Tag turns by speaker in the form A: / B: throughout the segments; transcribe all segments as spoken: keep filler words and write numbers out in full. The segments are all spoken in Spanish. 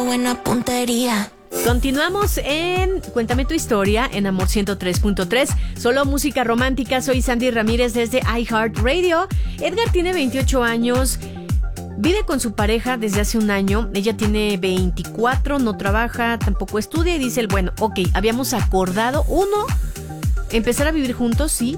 A: buena puntería.
B: Continuamos en Cuéntame tu historia en Amor ciento tres punto tres. Solo música romántica. Soy Sandy Ramírez desde iHeartRadio. Edgar tiene veintiocho años. Vive con su pareja desde hace un año. Ella tiene veinticuatro, no trabaja, tampoco estudia. Y dice él, bueno, ok, habíamos acordado, uno, empezar a vivir juntos, sí.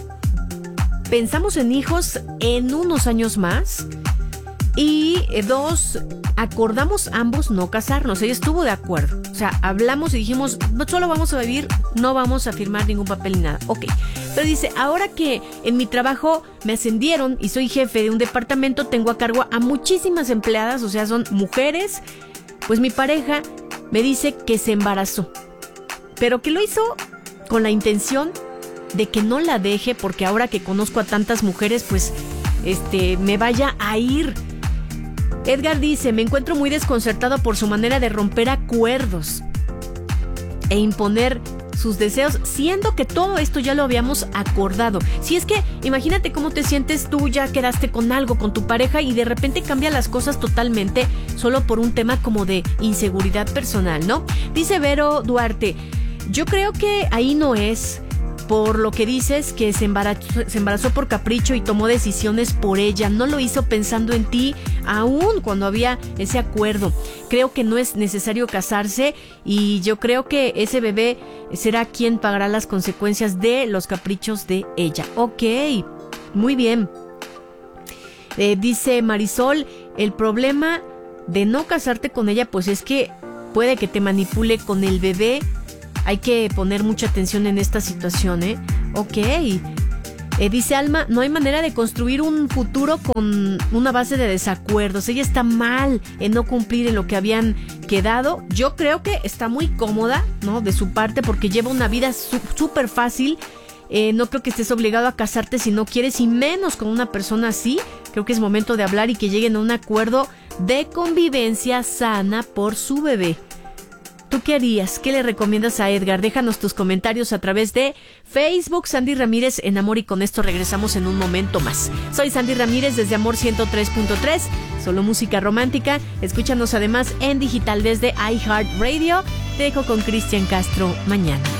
B: Pensamos en hijos en unos años más. Y eh, dos, acordamos ambos no casarnos. Ella estuvo de acuerdo. O sea, hablamos y dijimos, no solo vamos a vivir, no vamos a firmar ningún papel ni nada. Ok. Pero dice, ahora que en mi trabajo me ascendieron y soy jefe de un departamento, tengo a cargo a muchísimas empleadas, o sea, son mujeres. Pues mi pareja me dice que se embarazó, pero que lo hizo con la intención de que no la deje, porque ahora que conozco a tantas mujeres, pues este, me vaya a ir. Edgar dice, me encuentro muy desconcertado por su manera de romper acuerdos e imponer sus deseos, siendo que todo esto ya lo habíamos acordado. Si es que, imagínate cómo te sientes tú, ya quedaste con algo con tu pareja y de repente cambia las cosas totalmente solo por un tema como de inseguridad personal, ¿no? Dice Vero Duarte, yo creo que ahí no es... Por lo que dices, que se embarazó, se embarazó por capricho y tomó decisiones por ella. No lo hizo pensando en ti, aún cuando había ese acuerdo. Creo que no es necesario casarse y yo creo que ese bebé será quien pagará las consecuencias de los caprichos de ella. Ok, muy bien. Eh, dice Marisol, el problema de no casarte con ella, pues es que puede que te manipule con el bebé. Hay que poner mucha atención en esta situación, ¿eh? Ok. Eh, dice Alma, no hay manera de construir un futuro con una base de desacuerdos. Ella está mal en no cumplir en lo que habían quedado. Yo creo que está muy cómoda, ¿no? De su parte, porque lleva una vida súper fácil. Eh, no creo que estés obligado a casarte si no quieres, y menos con una persona así. Creo que es momento de hablar y que lleguen a un acuerdo de convivencia sana por su bebé. ¿Tú qué harías? ¿Qué le recomiendas a Edgar? Déjanos tus comentarios a través de Facebook, Sandy Ramírez en Amor, y con esto regresamos en un momento más. Soy Sandy Ramírez desde Amor ciento tres punto tres, solo música romántica. Escúchanos además en digital desde iHeartRadio. Te dejo con Cristian Castro mañana.